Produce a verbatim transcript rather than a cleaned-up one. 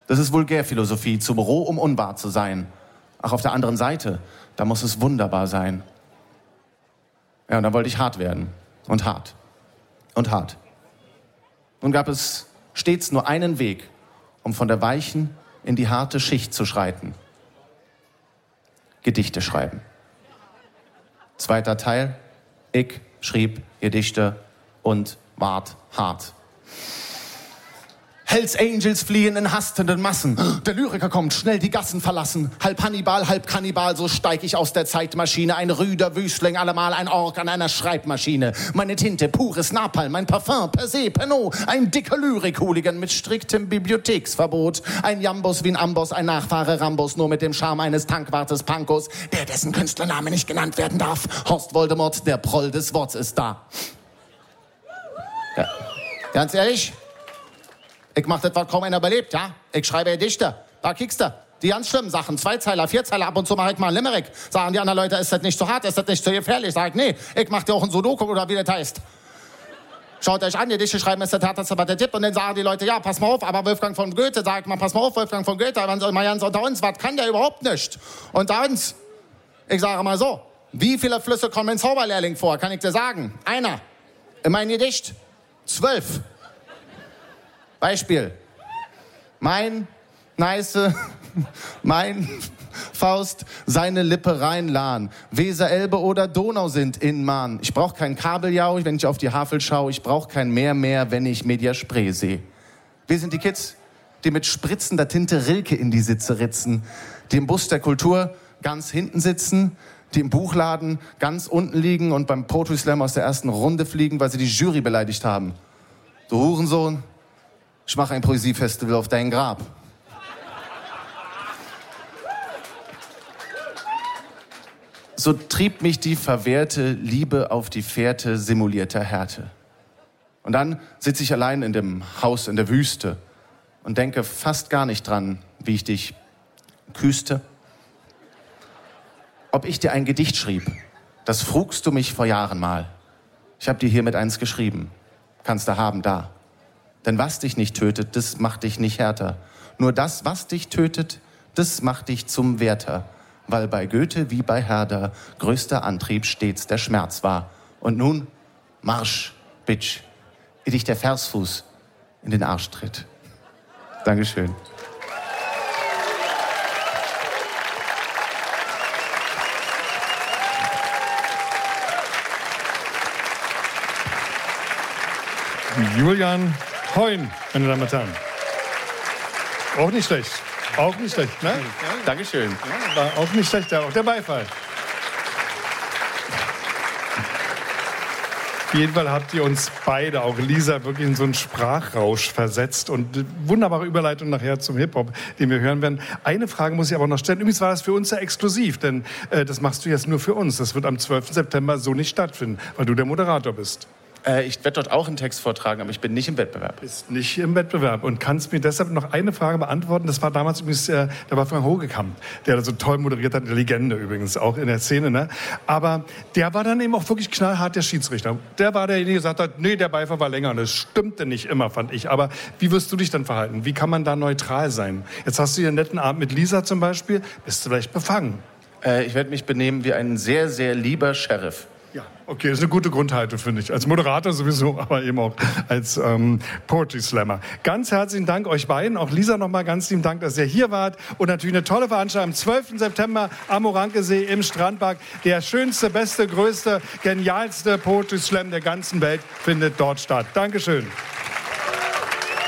Das ist Vulgärphilosophie, zu roh, um unwahr zu sein. Ach, auf der anderen Seite, da muss es wunderbar sein. Ja, und dann wollte ich hart werden. Und hart. Und hart. Nun gab es stets nur einen Weg, um von der weichen in die harte Schicht zu schreiten. Gedichte schreiben. Zweiter Teil, ich schrieb Gedichte und ward hart. Hells Angels fliehen in hastenden Massen. Der Lyriker kommt, schnell die Gassen verlassen. Halb Hannibal, halb Kannibal, so steig ich aus der Zeitmaschine. Ein rüder Wüstling, allemal ein Ork an einer Schreibmaschine. Meine Tinte, pures Napalm, mein Parfum, per se, Pernod. Ein dicker Lyrik-Hooligan mit striktem Bibliotheksverbot. Ein Jambos wie ein Amboss, ein Nachfahre Rambos, nur mit dem Charme eines Tankwartes Pankos, der dessen Künstlername nicht genannt werden darf. Horst Voldemort, der Proll des Worts ist da. Ja. Ganz ehrlich? Ich mach das, was kaum einer überlebt, ja? Ich schreibe Gedichte. Da kickst du. Die ganz schlimmen Sachen. Zweizeiler, Vierzeiler, ab und zu mach ich mal einen Limerick. Sagen die anderen Leute, ist das nicht zu hart, ist das nicht zu gefährlich? Sag ich, nee, ich mach dir auch ein Sudoku oder wie das heißt. Schaut euch an, Gedichte schreiben ist der härteste, was der Tipp. Und dann sagen die Leute, ja, pass mal auf, aber Wolfgang von Goethe, sag ich mal, pass mal auf, Wolfgang von Goethe, man soll mal ganz unter uns, was kann der überhaupt nicht? Unter uns, ich sage mal so, wie viele Flüsse kommen in Zauberlehrling vor, kann ich dir sagen? Einer. In meinem Gedicht zwölf. Beispiel. Mein Neiße, mein Faust, seine Lippe reinlahn. Weser, Elbe oder Donau sind in Mahn. Ich brauch kein Kabeljau, wenn ich auf die Havel schaue. Ich brauch kein Meer mehr, wenn ich Media Spree sehe. Wir sind die Kids, die mit spritzender Tinte Rilke in die Sitze ritzen. Die im Bus der Kultur ganz hinten sitzen. Die im Buchladen ganz unten liegen und beim Poetry Slam aus der ersten Runde fliegen, weil sie die Jury beleidigt haben. Du Hurensohn. Ich mache ein Poesiefestival auf dein Grab. So trieb mich die verwehrte Liebe auf die Fährte simulierter Härte. Und dann sitze ich allein in dem Haus in der Wüste und denke fast gar nicht dran, wie ich dich küste. Ob ich dir ein Gedicht schrieb, das frugst du mich vor Jahren mal. Ich hab dir hiermit eins geschrieben. Kannst du haben da. Denn was dich nicht tötet, das macht dich nicht härter. Nur das, was dich tötet, das macht dich zum Wärter. Weil bei Goethe wie bei Herder größter Antrieb stets der Schmerz war. Und nun Marsch, Bitch, wie dich der Versfuß in den Arsch tritt. Dankeschön. Julian Heun, meine Damen und Herren. Auch nicht schlecht. Auch nicht schlecht, ne? Ja, Dankeschön. Ja, war auch nicht schlecht, auch der Beifall. Auf jeden Fall habt ihr uns beide, auch Lisa, wirklich in so einen Sprachrausch versetzt und wunderbare Überleitung nachher zum Hip-Hop, den wir hören werden. Eine Frage muss ich aber noch stellen. Übrigens war das für uns ja exklusiv, denn äh, das machst du jetzt nur für uns. Das wird am zwölften September so nicht stattfinden, weil du der Moderator bist. Äh, ich werde dort auch einen Text vortragen, aber ich bin nicht im Wettbewerb. Ist nicht im Wettbewerb und kannst mir deshalb noch eine Frage beantworten. Das war damals übrigens, äh, da war Frank Hogekamp, der so toll moderiert hat, eine Legende übrigens, auch in der Szene. Ne? Aber der war dann eben auch wirklich knallhart der Schiedsrichter. Der war derjenige, der gesagt hat, nee, der Beifall war länger. Und das stimmte nicht immer, fand ich. Aber wie wirst du dich dann verhalten? Wie kann man da neutral sein? Jetzt hast du hier einen netten Abend mit Lisa zum Beispiel. Bist du vielleicht befangen? Äh, ich werde mich benehmen wie ein sehr, sehr lieber Sheriff. Ja, okay, das ist eine gute Grundhaltung, finde ich. Als Moderator sowieso, aber eben auch als ähm, Poetry Slammer. Ganz herzlichen Dank euch beiden. Auch Lisa nochmal ganz lieben Dank, dass ihr hier wart. Und natürlich eine tolle Veranstaltung am zwölften September am Orankesee im Strandpark. Der schönste, beste, größte, genialste Poetry Slam der ganzen Welt findet dort statt. Dankeschön.